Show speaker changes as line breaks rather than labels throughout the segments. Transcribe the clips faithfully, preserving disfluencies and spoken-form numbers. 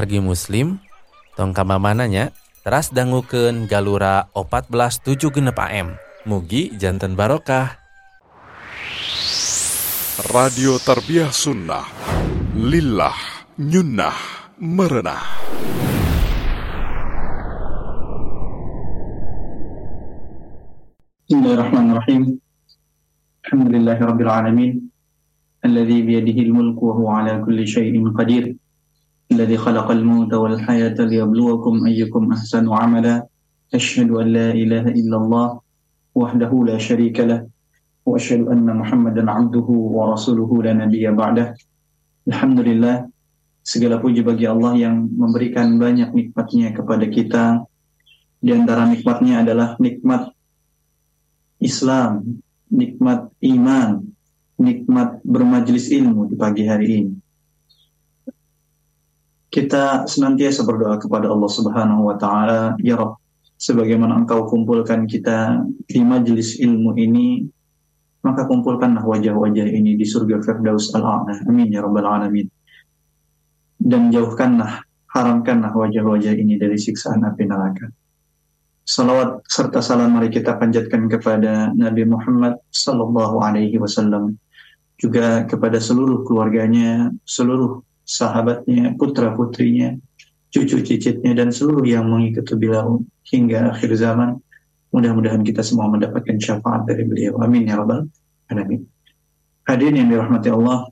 Bagi muslim tong kamamananya teras dangukeun galura opat belas tujuh genep A M. Mugi janten barokah.
Radio Tarbiyah Sunnah Lillah Nyunnah Merenah.
Bismillahirrahmanirrahim. Alhamdulillahirabbil alamin. Alladzi biyadihi al-mulku wa huwa ala kulli syai'in qadir. Alladzi khalaqal mauta wal hayata liyabluwakum ayyukum ahsanu amala. Asyhadu an la ilaha illallah wahdahu la syarika lah wa asyhadu anna Muhammadan 'abduhu wa rasuluhu la nabiyya ba'dah. Alhamdulillah, segala puji bagi Allah yang memberikan banyak nikmat-Nya kepada kita. Di antara nikmat-Nya adalah nikmat Islam, nikmat iman, nikmat bermajlis ilmu di pagi hari ini. Kita senantiasa berdoa kepada Allah Subhanahu wa taala, ya Rabb, sebagaimana Engkau kumpulkan kita di majlis ilmu ini, maka kumpulkanlah wajah-wajah ini di surga Firdaus al-A'la. Amin ya rabbal alamin. Dan jauhkanlah, haramkanlah wajah-wajah ini dari siksaan api neraka. Salawat serta salam mari kita panjatkan kepada Nabi Muhammad sallallahu alaihi wasallam, juga kepada seluruh keluarganya, seluruh sahabatnya, putra-putrinya, cucu cicitnya, dan seluruh yang mengikuti beliau hingga akhir zaman. Mudah-mudahan kita semua mendapatkan syafaat dari beliau. Amin ya rabbal alamin. Hadirin yang dirahmati Allah,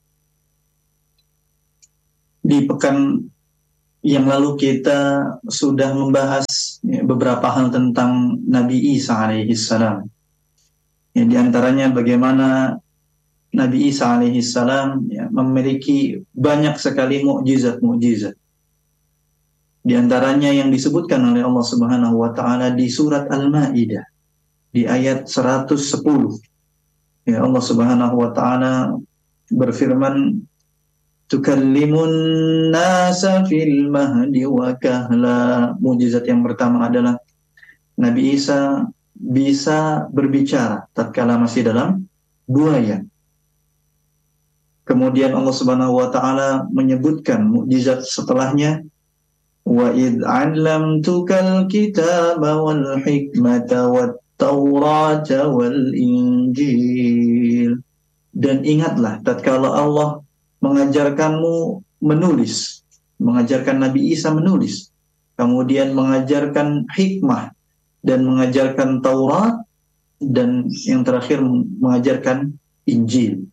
di pekan yang lalu kita sudah membahas ya, beberapa hal tentang Nabi Isa alaihi salam. Ya, di antaranya bagaimana Nabi Isa alaihi salam ya, memiliki banyak sekali mukjizat-mukjizat. Di antaranya yang disebutkan oleh Allah Subhanahu wa taala di surat Al-Maidah di ayat seratus sepuluh. Ya, Allah Subhanahu wa taala berfirman, tukallimun nasa fil mahdi wa kahla. Mukjizat yang pertama adalah Nabi Isa bisa berbicara tatkala masih dalam buaya. Kemudian Allah Subhanahu wa taala menyebutkan mukjizat setelahnya, wa id 'allamtukal kitaba wal hikmata wat taurata wal injil. Dan ingatlah tatkala Allah mengajarkanmu menulis, mengajarkan Nabi Isa menulis, kemudian mengajarkan hikmah dan mengajarkan Taurat, dan yang terakhir mengajarkan Injil.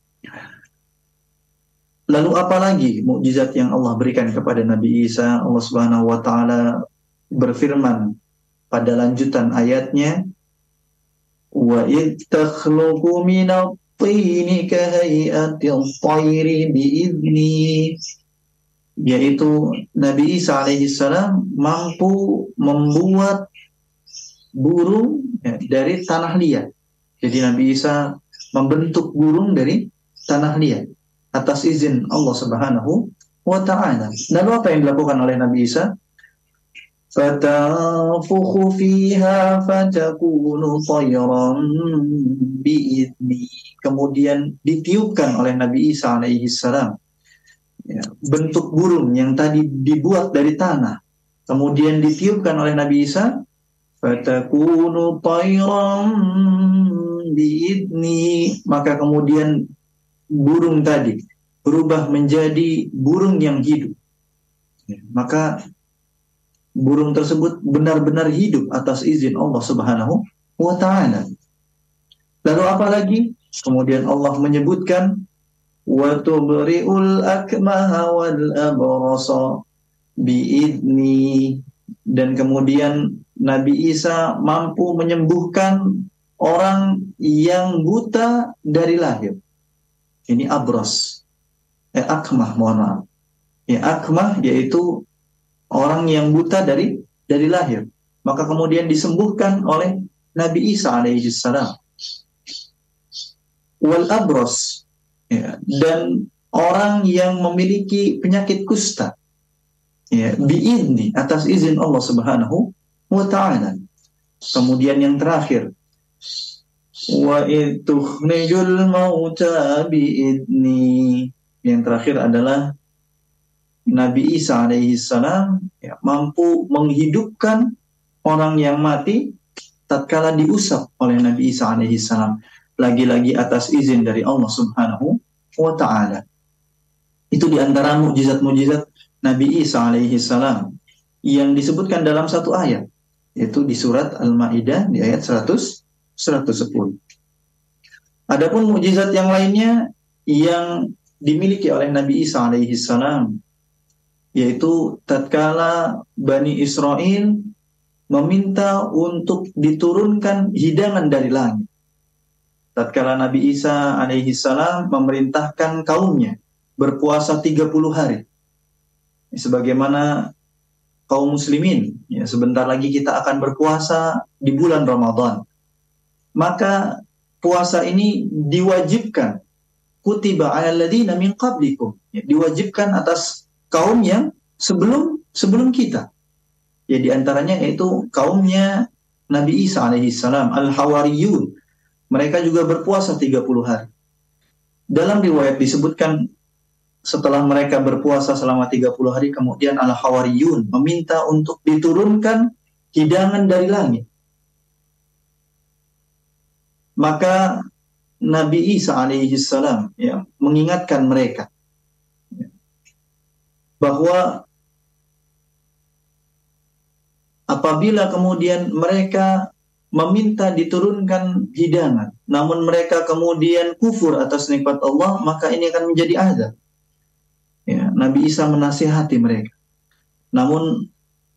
Lalu apa lagi mukjizat yang Allah berikan kepada Nabi Isa? Allah Subhanahu wa taala berfirman pada lanjutan ayatnya, wa id takhluqu minat tini kahai'atil tayri biizni, yaitu Nabi Isa alaihi salam mampu membuat burung ya, dari tanah liat. Jadi Nabi Isa membentuk burung dari tanah liat atas izin Allah Subhanahu wa taala. Lalu apa yang dilakukan oleh Nabi Isa? Fatanfukhu fiha fatakunu tayran biizni. Kemudian ditiupkan oleh Nabi Isa alaihi salam ya, bentuk burung yang tadi dibuat dari tanah, kemudian ditiupkan oleh Nabi Isa, fatakunu tayran biizni, maka kemudian burung tadi berubah menjadi burung yang hidup ya, maka burung tersebut benar-benar hidup atas izin Allah Subhanahu wa taala. Lalu apa lagi? Kemudian Allah menyebutkan wa tubri'ul akmaha wal abrasa biidni, dan kemudian Nabi Isa mampu menyembuhkan orang yang buta dari lahir. Ini abros, eh, akmah, mohon maaf. Ya, akmah yaitu orang yang buta dari dari lahir, maka kemudian disembuhkan oleh Nabi Isa alaihi salam. Wal abros ya, dan orang yang memiliki penyakit kusta ya, biidni, atas izin Allah Subhanahu wa taala. Kemudian yang terakhir, wa itukhrijul mauta biidni, yang terakhir adalah Nabi Isa alaihi salam ya, mampu menghidupkan orang yang mati tatkala diusap oleh Nabi Isa alaihi salam, lagi-lagi atas izin dari Allah Subhanahu wa taala. Itu di antara mukjizat-mukjizat Nabi Isa alaihi salam yang disebutkan dalam satu ayat, yaitu di surat Al-Maidah di ayat seratus, seratus sepuluh. Adapun mukjizat yang lainnya yang dimiliki oleh Nabi Isa alaihi salam, yaitu tatkala Bani Israel meminta untuk diturunkan hidangan dari langit. Tatkala Nabi Isa alaihi salam memerintahkan kaumnya berpuasa tiga puluh hari. Sebagaimana kaum muslimin, ya, sebentar lagi kita akan berpuasa di bulan Ramadan. Maka puasa ini diwajibkan, kutiba 'alal ladzina min qablikum, ya, diwajibkan atas kaum yang sebelum sebelum kita. Ya, di antaranya yaitu kaumnya Nabi Isa alaihi salam, al-Hawariyun. Mereka juga berpuasa tiga puluh hari. Dalam riwayat disebutkan setelah mereka berpuasa selama tiga puluh hari, kemudian al-Hawariyun meminta untuk diturunkan hidangan dari langit. Maka Nabi Isa alaihi salam ya, mengingatkan mereka bahwa apabila kemudian mereka meminta diturunkan hidangan, namun mereka kemudian kufur atas nikmat Allah, maka ini akan menjadi azab. Ya, Nabi Isa menasihati mereka. Namun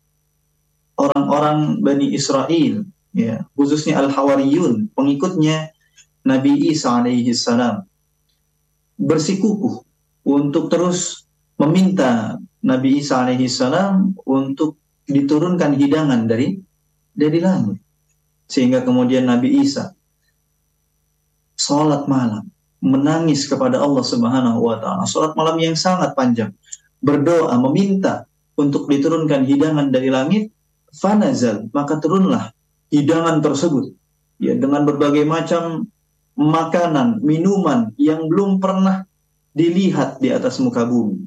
orang-orang Bani Israel, ya, khususnya Al-Hawariyun, pengikutnya Nabi Isa alaihi salam, bersikukuh untuk terus meminta Nabi Isa alaihi salam untuk diturunkan hidangan dari dari langit. Sehingga kemudian Nabi Isa salat malam, menangis kepada Allah Subhanahu wa taala. Salat malam yang sangat panjang, berdoa meminta untuk diturunkan hidangan dari langit. Fanazal, maka turunlah hidangan tersebut, ya, dengan berbagai macam makanan, minuman yang belum pernah dilihat di atas muka bumi.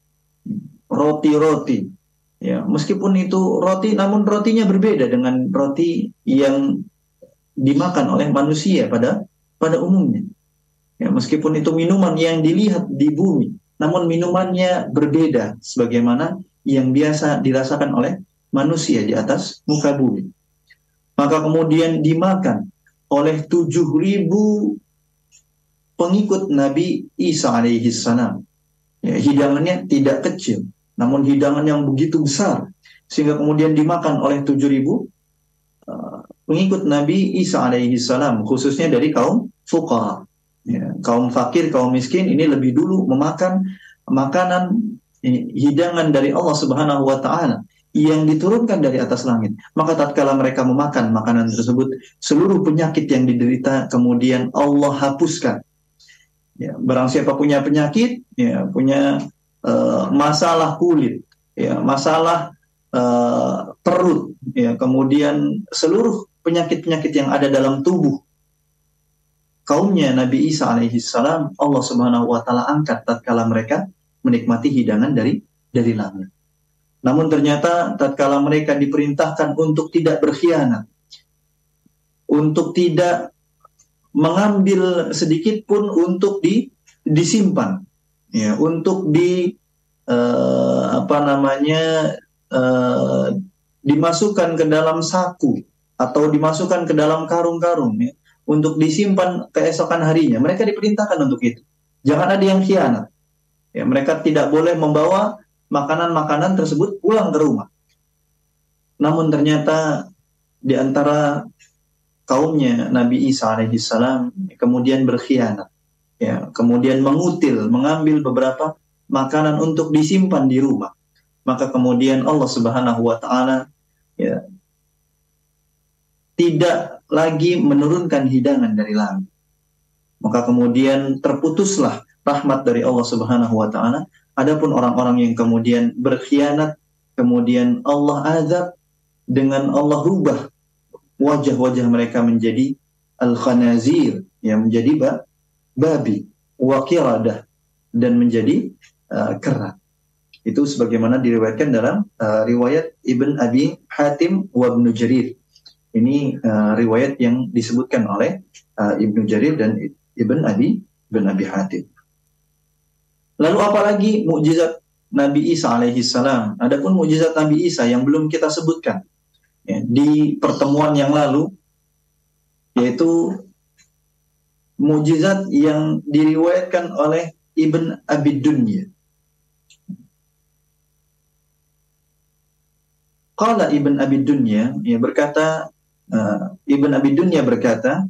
Roti-roti, ya, meskipun itu roti, namun rotinya berbeda dengan roti yang dimakan oleh manusia pada pada umumnya. Ya, meskipun itu minuman yang dilihat di bumi, namun minumannya berbeda sebagaimana yang biasa dirasakan oleh manusia di atas muka bumi. Maka kemudian dimakan oleh tujuh ribu pengikut Nabi Isa alaihi salam. Ya, hidangannya tidak kecil, namun hidangan yang begitu besar, sehingga kemudian dimakan oleh tujuh ribu uh, pengikut Nabi Isa alaihi salam, khususnya dari kaum fuqara. Ya, kaum fakir, kaum miskin ini lebih dulu memakan makanan ini, hidangan dari Allah Subhanahu wa taala yang diturunkan dari atas langit. Maka tatkala mereka memakan makanan tersebut, seluruh penyakit yang diderita kemudian Allah hapuskan. Ya, barang siapa punya penyakit, ya, punya uh, masalah kulit, ya, masalah uh, perut, ya, kemudian seluruh penyakit-penyakit yang ada dalam tubuh kaumnya Nabi Isa alaihi salam, Allah Subhanahu wa taala angkat tatkala mereka menikmati hidangan dari dari langit. Namun ternyata tatkala mereka diperintahkan untuk tidak berkhianat, untuk tidak mengambil sedikit pun untuk di, disimpan, ya, untuk di uh, apa namanya uh, dimasukkan ke dalam saku atau dimasukkan ke dalam karung-karung, ya, untuk disimpan keesokan harinya. Mereka diperintahkan untuk itu. Jangan ada yang khianat. Ya, mereka tidak boleh membawa makanan-makanan tersebut pulang ke rumah. Namun ternyata di antara kaumnya Nabi Isa alaihi salam kemudian berkhianat, ya, kemudian mengutil, mengambil beberapa makanan untuk disimpan di rumah. Maka kemudian Allah Subhanahu wa taala, ya, tidak lagi menurunkan hidangan dari langit. Maka kemudian terputuslah rahmat dari Allah Subhanahu wa taala. Adapun orang-orang yang kemudian berkhianat, kemudian Allah azab dengan Allah rubah wajah-wajah mereka menjadi al-khanazir, yang menjadi ba babi, wa qiradah, dan menjadi uh, kera. Itu sebagaimana diriwayatkan dalam uh, riwayat Ibn Abi Hatim wa Ibnu Jarir. Ini uh, riwayat yang disebutkan oleh uh, Ibnu Jarir dan Ibn Abi Ibn Abi Hatim. Lalu apalagi mukjizat Nabi Isa alaihi salam. Adapun mukjizat Nabi Isa yang belum kita sebutkan ya, di pertemuan yang lalu, yaitu mukjizat yang diriwayatkan oleh Ibn Abi Dunya. Qala Ibn Abi Dunya, ya berkata, uh, Ibn Abi Dunya berkata,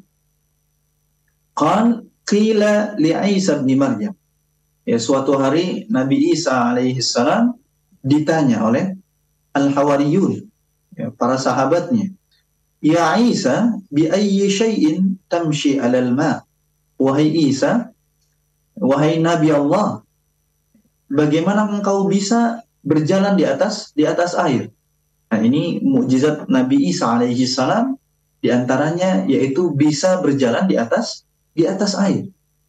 Qal qila li Isa bin Maryam. Ya, suatu hari Nabi Isa alaihi salam ditanya oleh Al-Hawariyun, ya, para sahabatnya, Ya Isa, bi ayyi syai'in tamshi 'alal ma? Wahai Isa, wahai Nabi Allah, bagaimana engkau bisa berjalan di atas di atas air? Nah, ini mukjizat Nabi Isa alaihi salam, di antaranya yaitu bisa berjalan di atas di atas air.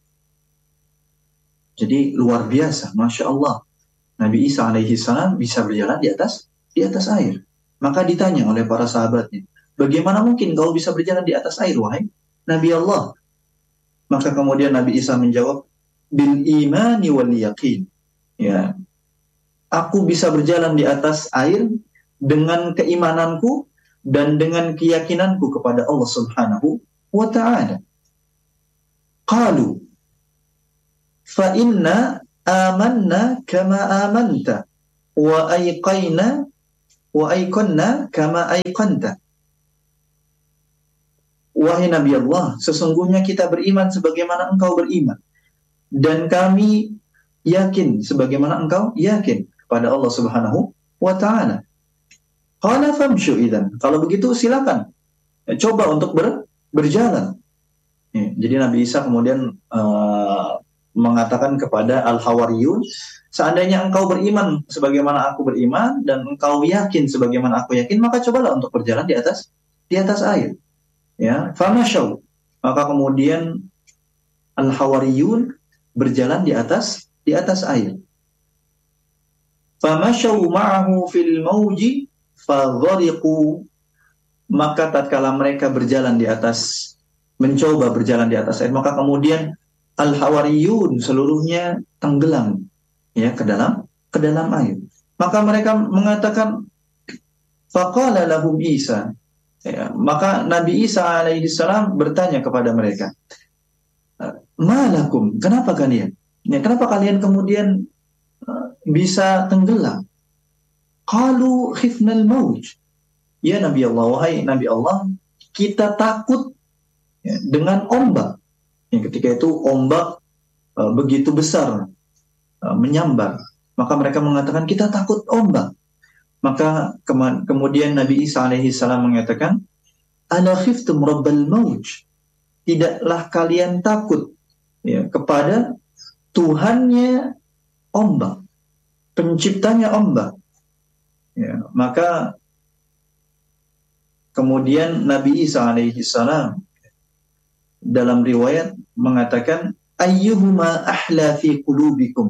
Jadi luar biasa, Masya Allah. Nabi Isa alaihi salam bisa berjalan di atas di atas air. Maka ditanya oleh para sahabatnya, bagaimana mungkin kau bisa berjalan di atas air, wahai Nabi Allah? Maka kemudian Nabi Isa menjawab, bil imani wal yaqin. Ya, aku bisa berjalan di atas air dengan keimananku dan dengan keyakinanku kepada Allah Subhanahu wa ta'ala. Qalu fa inna amanna kama amanta wa ayqaina wa ayqanna kama ayqanta. Wahai Nabi Allah, sesungguhnya kita beriman sebagaimana engkau beriman, dan kami yakin sebagaimana engkau yakin kepada Allah Subhanahu wa ta'ala. Qala famshu idzan. Kalau begitu silakan, ya, coba untuk ber, berjalan. Ya, jadi Nabi Isa kemudian uh, mengatakan kepada Al-Hawariyun, seandainya engkau beriman sebagaimana aku beriman dan engkau yakin sebagaimana aku yakin, maka cobalah untuk berjalan di atas di atas air. Ya, famasyaw. Maka kemudian Al-Hawariyun berjalan di atas di atas air. Famasyaw ma'ahu fil mauji faghariqu. Maka tatkala mereka berjalan di atas, mencoba berjalan di atas air, maka kemudian Al-Hawariyun seluruhnya tenggelam, ya, ke dalam ke dalam air. Maka mereka mengatakan, faqala lahum Isa. Ya, maka Nabi Isa alaihi salam bertanya kepada mereka, malakum, kenapa kalian? Ya, kenapa kalian kemudian uh, bisa tenggelam? Qalu khifnal mauj. Ya Nabi Allah, wahai Nabi Allah, kita takut, ya, dengan ombak. Ya, ketika itu ombak uh, begitu besar, uh, menyambar. Maka mereka mengatakan, kita takut ombak. Maka ke- kemudian Nabi Isa alaihi salam mengatakan, ala khiftum rabbal mauj. Tidaklah kalian takut, ya, kepada Tuhannya ombak, penciptanya ombak. Ya, maka kemudian Nabi Isa alaihi salam dalam riwayat mengatakan, ayyuhuma ahla fi qulubikum.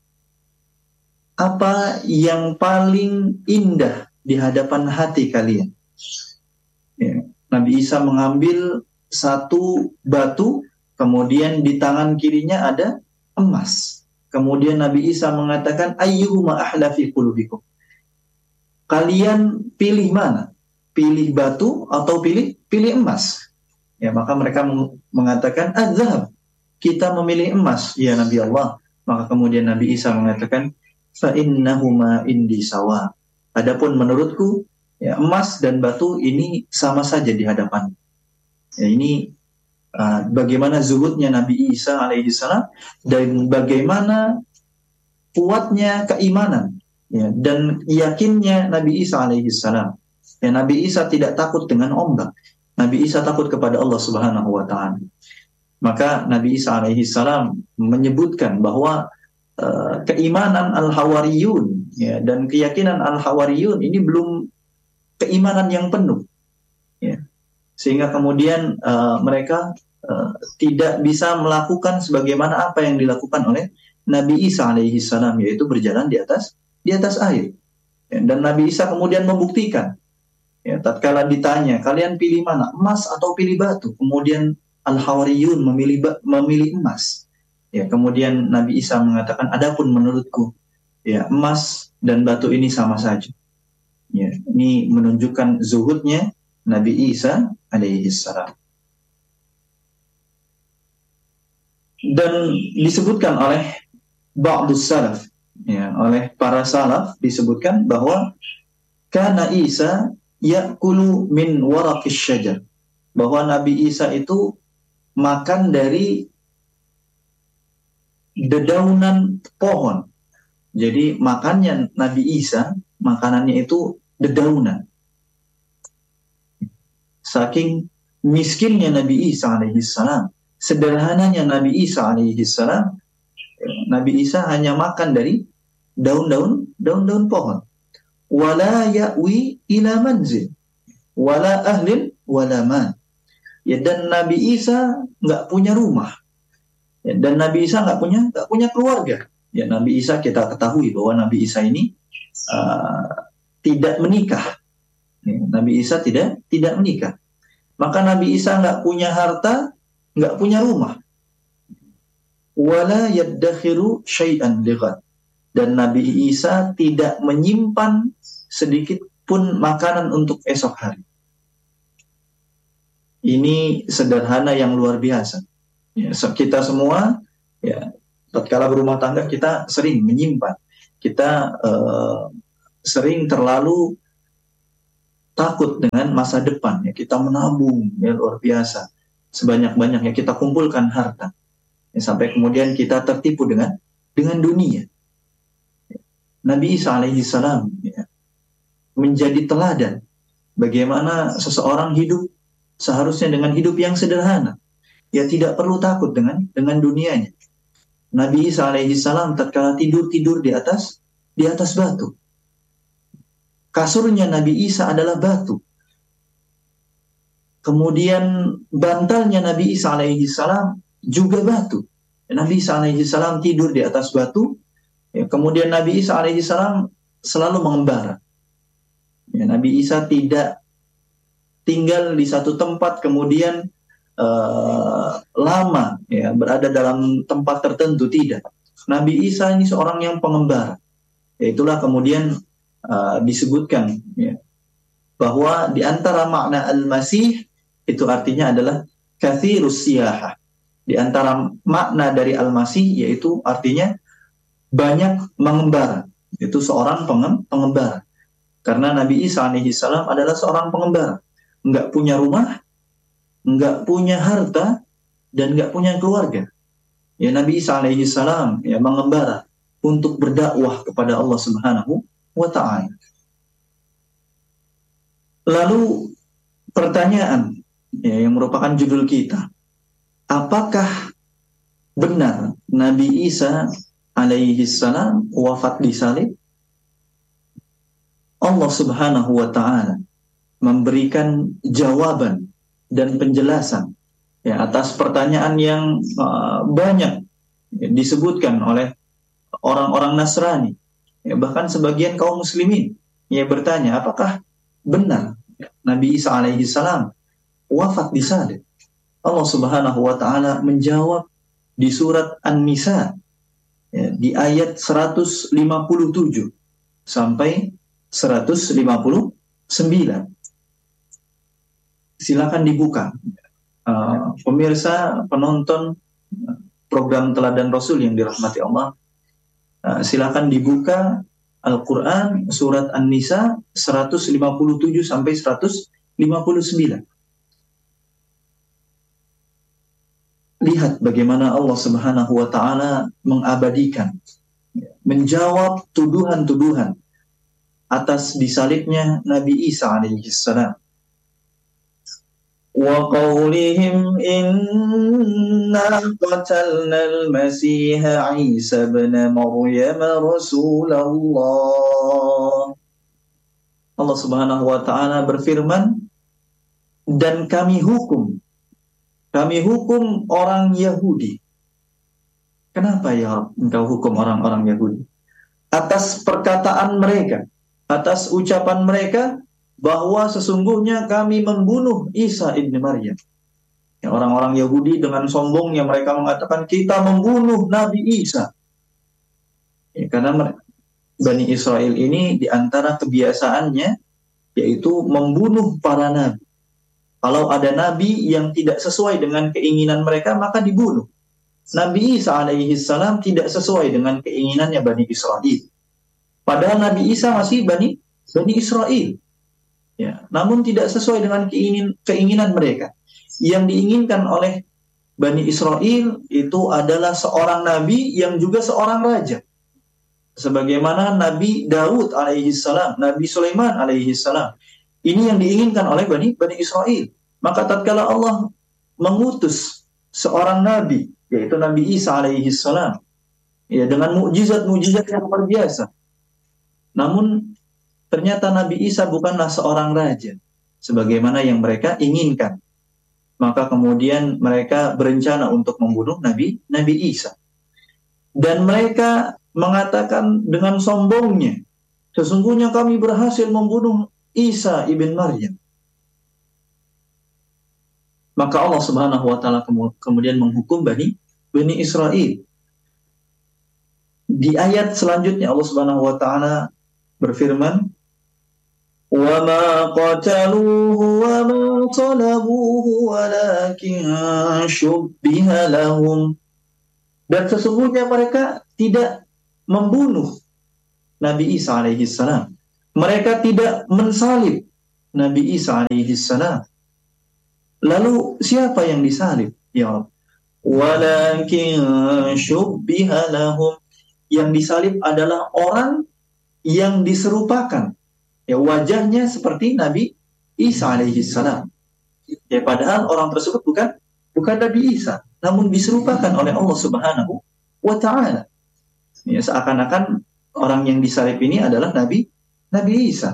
Apa yang paling indah di hadapan hati kalian? Ya, Nabi Isa mengambil satu batu, kemudian di tangan kirinya ada emas. Kemudian Nabi Isa mengatakan, ayyuhuma ahla fi qulubikum. Kalian pilih mana? Pilih batu atau pilih pilih emas? Ya, maka mereka mengatakan, adzhab, kita memilih emas, ya Nabi Allah. Maka kemudian Nabi Isa mengatakan, fa innahuma indi sawa. Adapun menurutku, ya, emas dan batu ini sama saja di hadapan. Ya, ini uh, bagaimana zuhudnya Nabi Isa alaihi salam dan bagaimana kuatnya keimanan, ya, dan yakinnya Nabi Isa alaihi salam. Ya, Nabi Isa tidak takut dengan ombak. Nabi Isa takut kepada Allah Subhanahu wa ta'ala. Maka Nabi Isa alaihi salam menyebutkan bahwa uh, keimanan Al-Hawariyun, ya, dan keyakinan Al-Hawariyun ini belum keimanan yang penuh, ya. Sehingga kemudian uh, mereka uh, tidak bisa melakukan sebagaimana apa yang dilakukan oleh Nabi Isa alaihi salam, yaitu berjalan di atas di atas air. Ya, dan Nabi Isa kemudian membuktikan. Ya, tatkala ditanya, kalian pilih mana, emas atau pilih batu? Kemudian Al-Hawariyun memilih memilih emas. Ya, kemudian Nabi Isa mengatakan, adapun menurutku, ya emas dan batu ini sama saja. Ya, ini menunjukkan zuhudnya Nabi Isa alaihi salam. Dan disebutkan oleh ba'dus salaf, ya, oleh para salaf disebutkan bahwa kana Isa ya'kulu min waraqis syajar, bahwa Nabi Isa itu makan dari dedaunan pohon. Jadi makannya Nabi Isa, makanannya itu dedaunan. Saking miskinnya Nabi Isa alaihi salam, sederhananya Nabi Isa alaihi salam, Nabi Isa hanya makan dari daun-daun daun-daun pohon. Wala ya'wi ila manzil wala ahlin wala man. Ya, dan Nabi Isa nggak punya rumah. Ya, dan Nabi Isa nggak punya nggak punya keluarga. Ya, Nabi Isa kita ketahui bahwa Nabi Isa ini uh, tidak menikah. Ya, Nabi Isa tidak tidak menikah. Maka Nabi Isa nggak punya harta, nggak punya rumah. Wala yaddakhiru syai'an lighad. Dan Nabi Isa tidak menyimpan sedikit pun makanan untuk esok hari. Ini sederhana yang luar biasa. Ya, kita semua, ya, tatkala berumah tangga kita sering menyimpan. Kita uh, sering terlalu takut dengan masa depan. Ya, kita menabung, ya, luar biasa. Sebanyak-banyaknya kita kumpulkan harta. Ya, sampai kemudian kita tertipu dengan dengan dunia. Nabi Isa alaihi salam, ya, menjadi teladan bagaimana seseorang hidup seharusnya dengan hidup yang sederhana. Ya, tidak perlu takut dengan dengan dunianya. Nabi Isa alaihi salam tatkala tidur-tidur di atas di atas batu. Kasurnya Nabi Isa adalah batu. Kemudian bantalnya Nabi Isa alaihi salam juga batu. Nabi Isa alaihi salam tidur di atas batu. Ya, kemudian Nabi Isa alaihi salam selalu mengembara. Ya, Nabi Isa tidak tinggal di satu tempat kemudian uh, lama, ya, berada dalam tempat tertentu, tidak. Nabi Isa ini seorang yang pengembara. Ya, itulah kemudian uh, disebutkan, ya, bahwa di antara makna al-Masih itu artinya adalah kathirus siyahah. Di antara makna dari al-Masih yaitu artinya banyak mengembara. Itu seorang pengembara. Karena Nabi Isa alaihi salam adalah seorang pengembara. Enggak punya rumah, enggak punya harta, dan enggak punya keluarga. Ya, Nabi Isa alaihi salam, ya, mengembara untuk berdakwah kepada Allah Subhanahu wa ta'ala. Lalu pertanyaan, ya, yang merupakan judul kita. Apakah benar Nabi Isa alaihi salam wafat di salib? Allah Subhanahu wa ta'ala memberikan jawaban dan penjelasan, ya, atas pertanyaan yang uh, banyak, ya, disebutkan oleh orang-orang Nasrani, ya, bahkan sebagian kaum muslimin, ya, bertanya apakah benar Nabi Isa alaihi salam wafat di salib. Allah Subhanahu wa ta'ala menjawab di surat An-Nisa, ya, di ayat seratus lima puluh tujuh sampai seratus lima puluh sembilan. Silakan dibuka, uh, pemirsa, penonton program Teladan Rasul yang dirahmati Allah. Uh, silakan dibuka Al-Quran surat An-Nisa seratus lima puluh tujuh sampai seratus lima puluh sembilan. Lihat bagaimana Allah Subhanahu wa ta'ala mengabadikan, menjawab tuduhan-tuduhan atas disalibnya Nabi Isa alaihi salam. Wa qawlihim inna qatalna al-masiha Isa ibn Maryam Rasulullah. Allah Subhanahu wa ta'ala berfirman, dan kami hukum Kami hukum orang Yahudi. Kenapa ya engkau hukum orang-orang Yahudi? atas perkataan mereka, atas ucapan mereka bahwa sesungguhnya kami membunuh Isa ibn Maryam. Ya, orang-orang Yahudi dengan sombongnya mereka mengatakan kita membunuh Nabi Isa. Ya, karena Bani Israel ini diantara kebiasaannya yaitu membunuh para nabi. Kalau ada nabi yang tidak sesuai dengan keinginan mereka maka dibunuh. Nabi Isa alaihi salam tidak sesuai dengan keinginannya Bani Israel. Padahal Nabi Isa masih Bani Bani Israel. Ya, namun tidak sesuai dengan keingin, keinginan mereka. Yang diinginkan oleh Bani Israel itu adalah seorang nabi yang juga seorang raja. Sebagaimana Nabi Daud alaihi salam, Nabi Sulaiman alaihi salam. Ini yang diinginkan oleh Bani Bani Israel. Maka tatkala Allah mengutus seorang nabi, yaitu Nabi Isa alaihi salam, ya, dengan mukjizat-mukjizat yang luar biasa. Namun ternyata Nabi Isa bukanlah seorang raja sebagaimana yang mereka inginkan. Maka kemudian mereka berencana untuk membunuh Nabi Nabi Isa. Dan mereka mengatakan dengan sombongnya, sesungguhnya kami berhasil membunuh Isa ibn Maryam. Maka Allah Subhanahu wa taala kemudian menghukum Bani Bani Israel. Di ayat selanjutnya Allah Subhanahu wa taala berfirman, وَمَا قَتَلُوهُ وَمَا صَلَبُوهُ وَلَكِنْ شُبِّهَ لَهُمْ. Dan sesungguhnya mereka tidak membunuh Nabi Isa alaihi salam. Mereka tidak mensalib Nabi Isa alaihi salam. Lalu siapa yang disalib? Ya Allah. وَلَكِنْ شُبِّهَ لَهُمْ. Yang disalib adalah orang yang diserupakan. Ya, wajahnya seperti Nabi Isa alaihi salam. Ya, padahal orang tersebut bukan bukan Nabi Isa, namun diserupakan oleh Allah Subhanahu wa taala. Ya, seakan-akan orang yang disalib ini adalah Nabi Nabi Isa.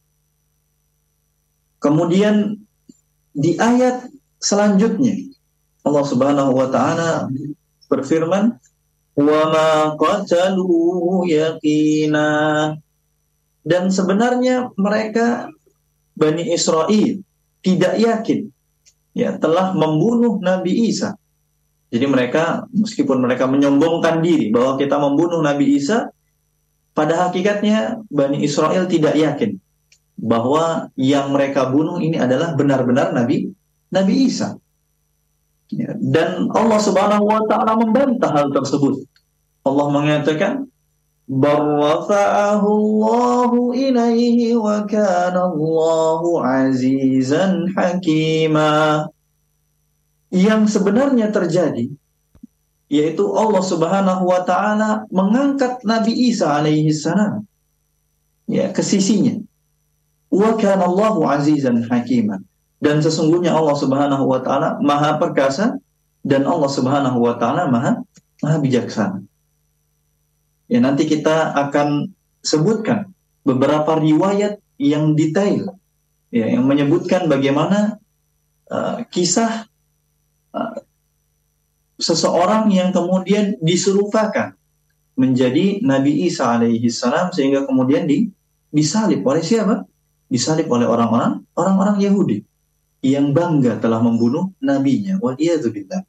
Kemudian di ayat selanjutnya Allah Subhanahu wa taala berfirman, "Wa ma qataluhu yaqina." Dan sebenarnya mereka Bani Israel tidak yakin ya telah membunuh Nabi Isa. Jadi mereka meskipun mereka menyombongkan diri bahwa kita membunuh Nabi Isa, pada hakikatnya Bani Israel tidak yakin bahwa yang mereka bunuh ini adalah benar-benar Nabi Nabi Isa. Ya, dan Allah Subhanahu wa taala membantah hal tersebut. Allah mengatakan, "Barrafa'ahu Allahu ilaihi wa kana Allahu azizan hakima." Yang sebenarnya terjadi yaitu Allah Subhanahu wa taala mengangkat Nabi Isa alaihi salam ya ke sisinya. Wa kana Allahu azizan hakima. Dan sesungguhnya Allah Subhanahu wa taala Maha perkasa dan Allah Subhanahu wa taala Maha Maha bijaksana. Ya, nanti kita akan sebutkan beberapa riwayat yang detail ya, yang menyebutkan bagaimana uh, kisah uh, seseorang yang kemudian diserupakan menjadi Nabi Isa alaihi salam sehingga kemudian di, disalib oleh siapa? Disalib oleh orang-orang orang-orang Yahudi yang bangga telah membunuh nabinya. Waliyadzubillah.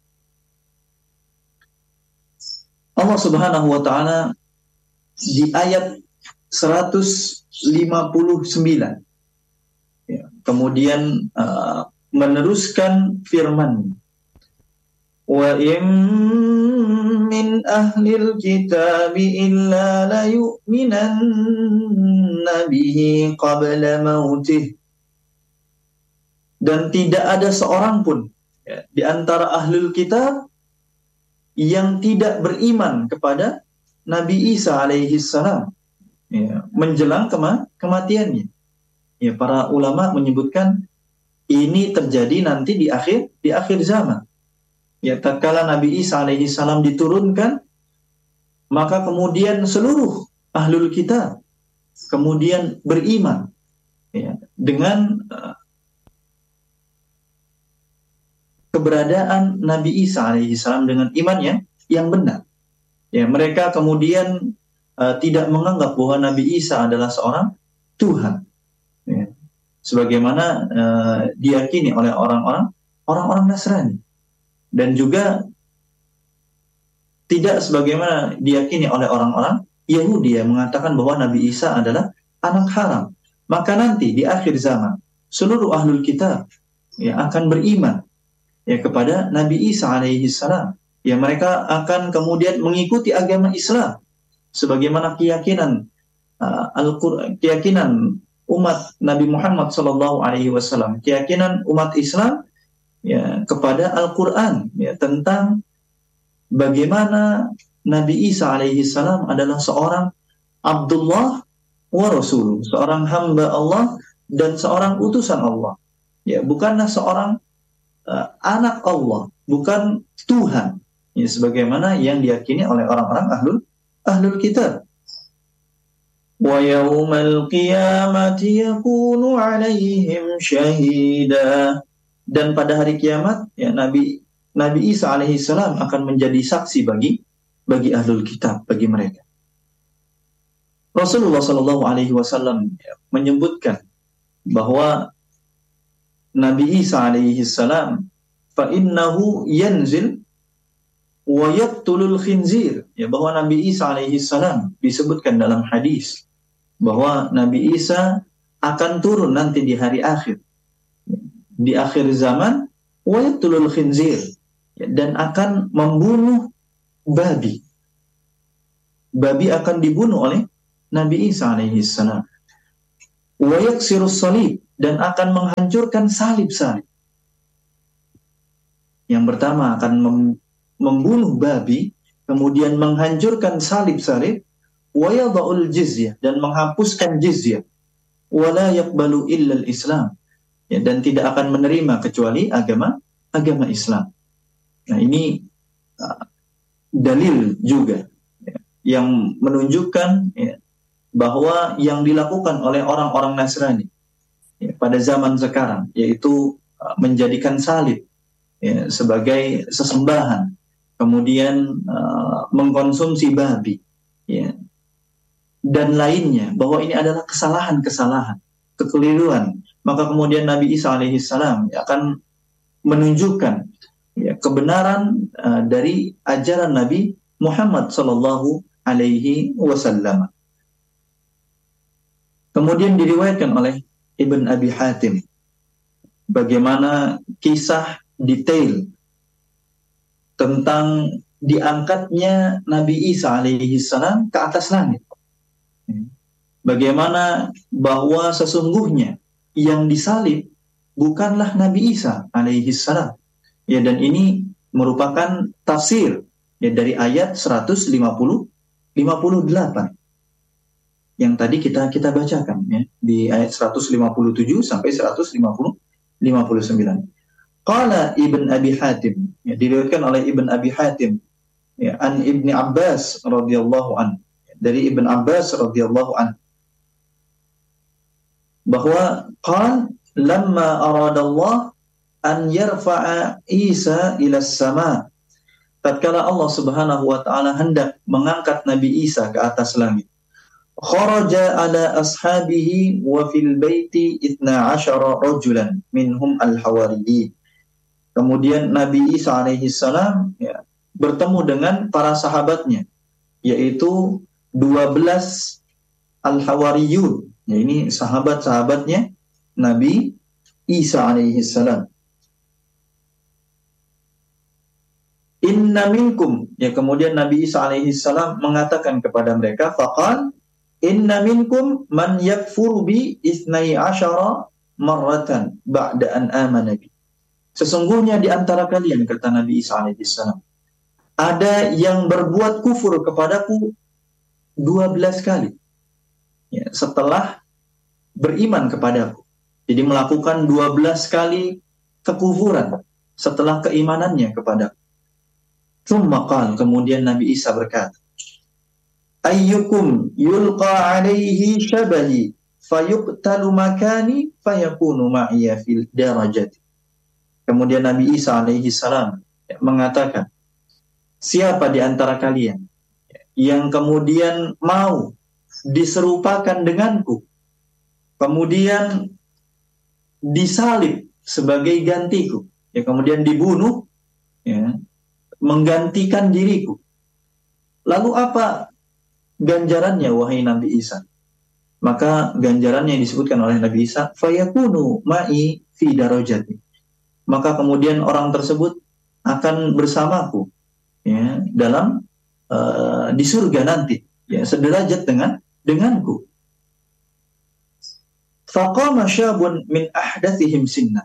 Allah Subhanahu wa taala di ayat seratus lima puluh sembilan ya, kemudian uh, meneruskan firman, wa in min ahlil kitabi illa la yu'minanna bihi qabla mautih. Dan tidak ada seorang pun ya, di antara ahlul kitab yang tidak beriman kepada Nabi Isa alaihi salam ya, menjelang kema kematiannya. Ya, para ulama menyebutkan ini terjadi nanti di akhir di akhir zaman. Ya, tatkala Nabi Isa alaihi salam diturunkan, maka kemudian seluruh ahlul kitab kemudian beriman ya, dengan uh, keberadaan Nabi Isa alaihi salam dengan imannya yang benar. Ya, mereka kemudian uh, tidak menganggap bahwa Nabi Isa adalah seorang Tuhan. Ya. Sebagaimana uh, diyakini oleh orang-orang orang-orang Nasrani. Dan juga tidak sebagaimana diyakini oleh orang-orang Yahudi yang mengatakan bahwa Nabi Isa adalah anak haram. Maka nanti di akhir zaman seluruh ahlul kitab ya akan beriman ya kepada Nabi Isa alaihi salam. Ya mereka akan kemudian mengikuti agama Islam sebagaimana keyakinan uh, Al-Qur'an, keyakinan umat Nabi Muhammad sallallahu alaihi wasallam, keyakinan umat Islam ya kepada Al-Qur'an ya tentang bagaimana Nabi Isa alaihi salam adalah seorang Abdullah wa Rasuluh, seorang hamba Allah dan seorang utusan Allah. Ya, bukanlah seorang uh, anak Allah, bukan Tuhan. Ya, sebagaimana yang diyakini oleh orang-orang ahlul ahlul kitab. Wa yaumal qiyamati yakunu 'alaihim syahida. Dan pada hari kiamat ya Nabi Nabi Isa alaihi salam akan menjadi saksi bagi bagi ahlul kitab, bagi mereka. Rasulullah Shallallahu Alaihi Wasallam menyebutkan bahwa Nabi Isa Alaihi Salam, fa innahu yanzil wa yaqtulul khinzir, ya bahwa Nabi Isa Alaihi Salam disebutkan dalam hadis bahwa Nabi Isa akan turun nanti di hari akhir, di akhir zaman, wa yaqtulul khinzir, dan akan membunuh babi. Babi akan dibunuh oleh Nabi Isa alaihi salam. Wa yaksirus salib, dan akan menghancurkan salib-salib. Yang pertama akan mem- membunuh babi, kemudian menghancurkan salib-salib, wa yadha'ul jizyah, dan menghapuskan jizyah. Wa la yaqbalu illa al-Islam, ya, dan tidak akan menerima kecuali agama agama Islam. Nah, ini uh, dalil juga ya, yang menunjukkan ya, bahwa yang dilakukan oleh orang-orang Nasrani ya, pada zaman sekarang, yaitu uh, menjadikan salib ya, sebagai sesembahan, kemudian uh, mengkonsumsi babi ya, dan lainnya, bahwa ini adalah kesalahan-kesalahan, kekeliruan. Maka kemudian Nabi Isa alaihissalam ya, akan menunjukkan ya, kebenaran uh, dari ajaran Nabi Muhammad sallallahu alaihi wasallam. Kemudian diriwayatkan oleh Ibn Abi Hatim bagaimana kisah detail tentang diangkatnya Nabi Isa alaihi salam ke atas langit. Bagaimana bahwa sesungguhnya yang disalib bukanlah Nabi Isa alaihi salam. Ya, dan ini merupakan tafsir ya, dari ayat seratus lima puluh delapan yang tadi kita kita bacakan ya, di ayat seratus lima puluh tujuh sampai seratus lima puluh sembilan. Qala Ibn Abi Hatim, ya, diriwayatkan oleh Ibn Abi Hatim ya, an Ibni Abbas radhiyallahu an, dari Ibn Abbas radhiyallahu an, bahwa qala lamma aradallah an yarfa'a Isa ila sama, tatkala Allah Subhanahu wa taala hendak mengangkat Nabi Isa ke atas langit, kharaja ala ashabihi wa fil baiti itna asyara rajulan minhum al-hawariyin. Kemudian Nabi Isa alaihi salam ya, bertemu dengan para sahabatnya, yaitu dua belas al-hawariyun. Ya, ini sahabat-sahabatnya Nabi Isa alaihi salam. Inna minkum, ya, kemudian Nabi Isa alaihi salam mengatakan kepada mereka, faqal inna minkum man yakfuru bi ithnai asyara marratan ba'da an amana bi. Sesungguhnya di antara kalian, kata Nabi Isa alaihi salam, ada yang berbuat kufur kepadaku dua belas kali ya, setelah beriman kepadaku. Jadi melakukan dua belas kali kekufuran setelah keimanannya kepadaku. Tsumma qala, kemudian Nabi Isa berkata, ayyukum yulqa alaihi shabahi fayuqtalu makani fayakunu ma'iya fil darajati. Kemudian Nabi Isa alaihi salam mengatakan, siapa di antara kalian yang kemudian mau diserupakan denganku, kemudian disalib sebagai gantiku, ya, kemudian dibunuh, ya, menggantikan diriku. Lalu apa ganjarannya wahai Nabi Isa? Maka ganjarannya yang disebutkan oleh Nabi Isa, fayakunu ma'i fi darajati. Maka kemudian orang tersebut akan bersamaku, ya, dalam uh, di surga nanti, ya, sederajat dengan denganku. Faqama syabun min ahdathihim sinna.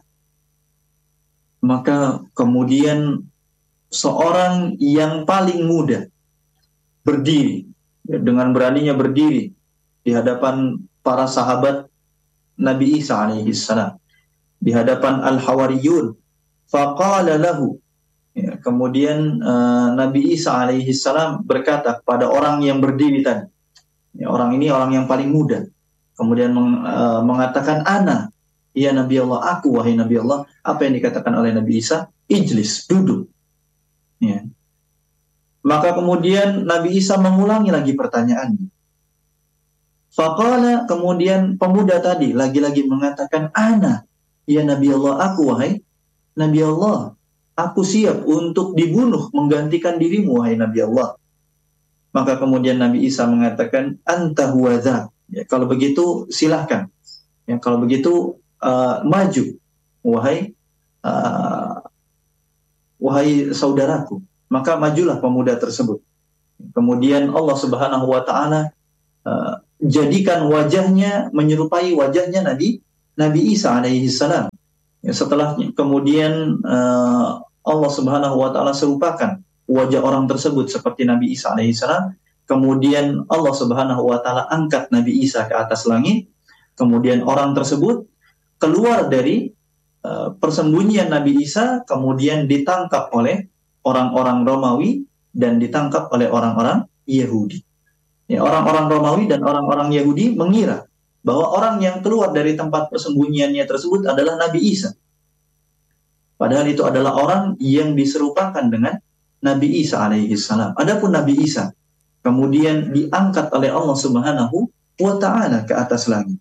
Maka kemudian seorang yang paling muda berdiri, ya, dengan beraninya berdiri di hadapan para sahabat Nabi Isa alaihi salam, di hadapan al-Hawariyun. Faqala lahu, ya, kemudian uh, Nabi Isa alaihi salam berkata kepada orang yang berdiri tadi, ya, orang ini orang yang paling muda, kemudian meng, uh, mengatakan, ana, ya Nabi Allah, aku wahai Nabi Allah. Apa yang dikatakan oleh Nabi Isa? Ijlis, duduk, ya. Maka kemudian Nabi Isa mengulangi lagi pertanyaannya. Faqala, kemudian pemuda tadi lagi-lagi mengatakan, ana, ya Nabi Allah, aku wahai Nabi Allah, aku siap untuk dibunuh menggantikan dirimu wahai Nabi Allah. Maka kemudian Nabi Isa mengatakan, anta huwa dzak. Ya, kalau begitu silahkan. Ya, kalau begitu uh, maju wahai uh, wahai saudaraku. Maka majulah pemuda tersebut. Kemudian Allah Subhanahu wa taala uh, jadikan wajahnya menyerupai wajahnya Nabi Nabi Isa alaihi salam. Ya, setelah kemudian uh, Allah Subhanahu wa taala serupakan wajah orang tersebut seperti Nabi Isa alaihi salam, kemudian Allah Subhanahu wa taala angkat Nabi Isa ke atas langit, kemudian orang tersebut keluar dari uh, persembunyian Nabi Isa, kemudian ditangkap oleh orang-orang Romawi dan ditangkap oleh orang-orang Yahudi. Ya, orang-orang Romawi dan orang-orang Yahudi mengira bahwa orang yang keluar dari tempat persembunyiannya tersebut adalah Nabi Isa. Padahal itu adalah orang yang diserupakan dengan Nabi Isa alaihi salam. Adapun Nabi Isa kemudian diangkat oleh Allah Subhanahu wa taala ke atas langit.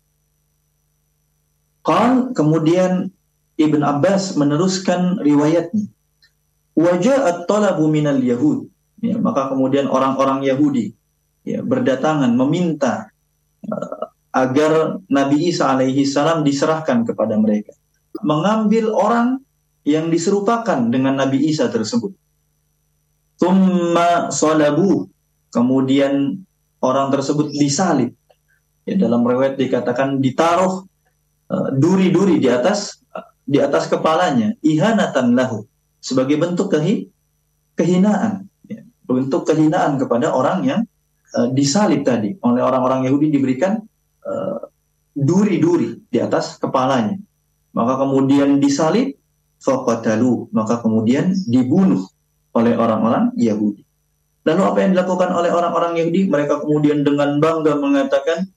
Qal, kemudian Ibn Abbas meneruskan riwayatnya. Waja'at talabu minal yahud. Ya, maka kemudian orang-orang Yahudi, ya, berdatangan meminta uh, agar Nabi Isa alaihi salam diserahkan kepada mereka, mengambil orang yang diserupakan dengan Nabi Isa tersebut. Tsumma salabu, kemudian orang tersebut disalib. Ya, dalam riwayat dikatakan ditaruh uh, duri-duri di atas uh, di atas kepalanya, ihanatan lahu, sebagai bentuk kehi, kehinaan, ya, bentuk kehinaan kepada orang yang uh, disalib tadi. Oleh orang-orang Yahudi diberikan uh, duri-duri di atas kepalanya. Maka kemudian disalib, faqatalu, maka kemudian dibunuh oleh orang-orang Yahudi. Lalu apa yang dilakukan oleh orang-orang Yahudi? Mereka kemudian dengan bangga mengatakan,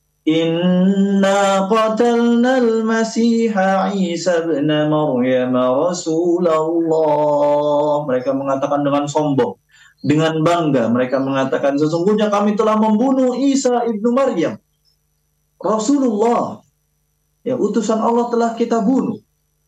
inna qatalnal masiha Isa ibn Maryam Rasulullah. Mereka mengatakan dengan sombong, dengan bangga, mereka mengatakan, sesungguhnya kami telah membunuh Isa ibnu Maryam, Rasulullah. Ya, utusan Allah telah kita bunuh.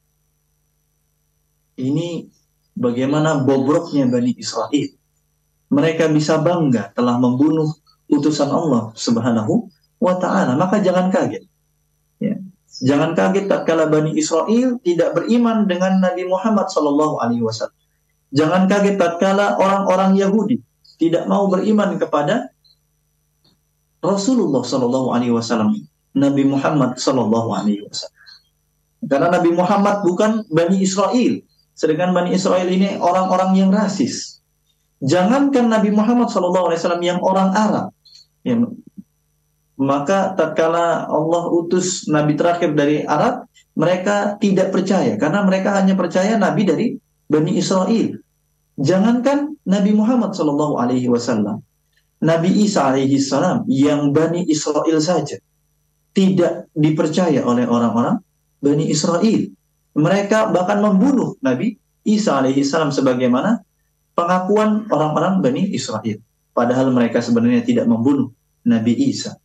Ini bagaimana bobroknya Bani Israel. Mereka bisa bangga telah membunuh utusan Allah Subhanahu wa ta'ala. Maka jangan kaget, ya. Jangan kaget tatkala Bani Israel tidak beriman dengan Nabi Muhammad sallallahu alaihi wasallam. Jangan kaget tatkala orang-orang Yahudi tidak mau beriman kepada Rasulullah sallallahu alaihi wasallam, Nabi Muhammad sallallahu alaihi wasallam. Karena Nabi Muhammad bukan Bani Israel, sedangkan Bani Israel ini orang-orang yang rasis. Jangankan Nabi Muhammad sallallahu alaihi wasallam yang orang Arab, ya, maka tatkala Allah utus Nabi terakhir dari Arab, mereka tidak percaya karena mereka hanya percaya Nabi dari Bani Israel. Jangankan Nabi Muhammad sallallahu alaihi wasallam, Nabi Isa alaihi salam yang Bani Israel saja tidak dipercaya oleh orang-orang Bani Israel. Mereka bahkan membunuh Nabi Isa alaihi salam sebagaimana pengakuan orang-orang Bani Israel. padahal mereka sebenarnya tidak membunuh Nabi Isa.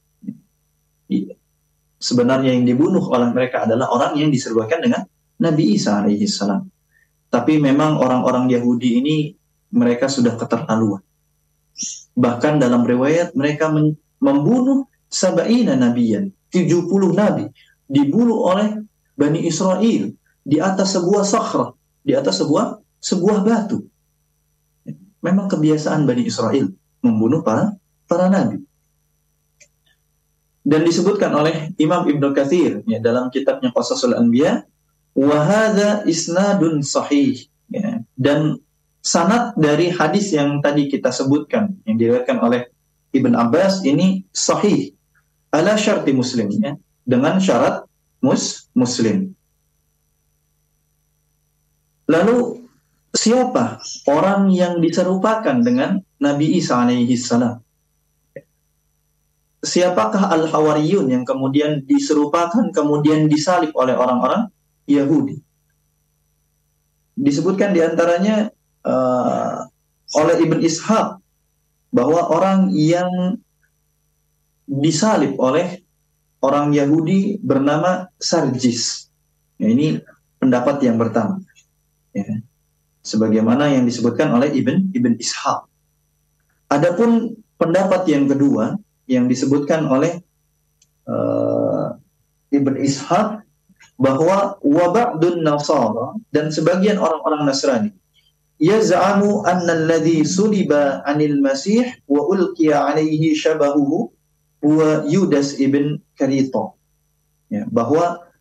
Sebenarnya yang dibunuh oleh mereka adalah orang yang diserupakan dengan Nabi Isa alaihi salam. Tapi memang orang-orang Yahudi ini mereka sudah keterlaluan. Bahkan dalam riwayat mereka men- membunuh sab'ina nabiyan, tujuh puluh nabi dibunuh oleh Bani Israel di atas sebuah sakhrah, di atas sebuah sebuah batu. Memang kebiasaan Bani Israel membunuh para para nabi. Dan disebutkan oleh Imam Ibnu Katsir ya, dalam kitabnya Qasasul Anbiya, wa hadza isnadun sahih ya. Dan sanad dari hadis yang tadi kita sebutkan yang diriwayatkan oleh Ibn Abbas ini sahih ala syarti Muslim ya, dengan syarat mus Muslim. Lalu siapa orang yang diserupakan dengan Nabi Isa alaihi salam? Siapakah Al-Hawariyun yang kemudian diserupakan, kemudian disalib oleh orang-orang Yahudi? Disebutkan diantaranya uh, oleh Ibn Ishaq bahwa orang yang disalib oleh orang Yahudi bernama Sarjis. Ya, ini pendapat yang pertama. Ya. Sebagaimana yang disebutkan oleh Ibn Ibn Ishaq. Adapun pendapat yang kedua yang disebutkan oleh uh, Ibn Ishaq bahwa wa ba'dun nasara, dan sebagian orang-orang Nasrani yaz'amu anna alladhi suliba 'anil masih wa ulqiya 'alaihi shabahuhu wa Yudas ibn Karito ya, bahwa